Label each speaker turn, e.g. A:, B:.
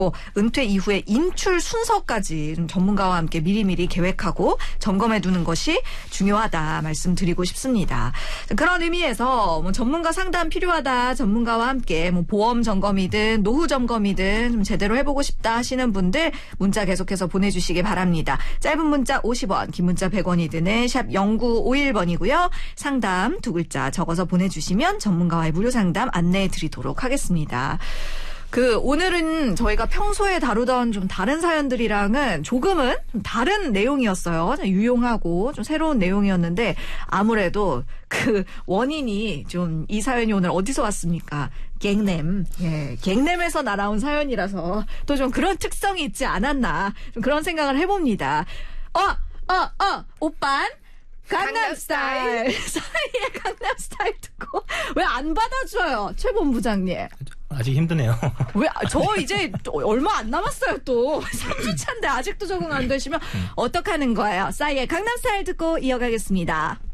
A: 은퇴 이후에 인출 순서까지 좀 전문가와 함께 미리미리 계획하고 점검해두는 것이 중요하다 말씀드리고 싶습니다. 그런 의미에서 뭐 전문가 상담 필요하다, 전문가와 함께 뭐 보험 점검이든 노후 점검이든 좀 제대로 해보고 싶다 하시는 분들 문자 계속해서 보내주시기 바랍니다. 짧은 문자 50원, 긴 문자 100원이 드는 샵 0951번이고요. 상담 두 글자 적어서 보내주시면 전문가와의 무료 상담 안내해드리도록 하겠습니다. 오늘은 저희가 평소에 다루던 좀 다른 사연들이랑은 조금은 좀 다른 내용이었어요. 유용하고 좀 새로운 내용이었는데 아무래도 원인이 좀 이 사연이 오늘 어디서 왔습니까? 갱냄. 예, 갱냄에서 날아온 사연이라서 또 좀 그런 특성이 있지 않았나. 좀 그런 생각을 해봅니다. 오빤? 강남스타일. 사이의 강남스타일 듣고 왜 안 받아줘요, 최 본부장님?
B: 아직 힘드네요.
A: 왜? 저 이제 얼마 안 남았어요, 또. 3주 차인데 아직도 적응 안 되시면 어떡하는 거예요? 싸이의 강남스타일 듣고 이어가겠습니다.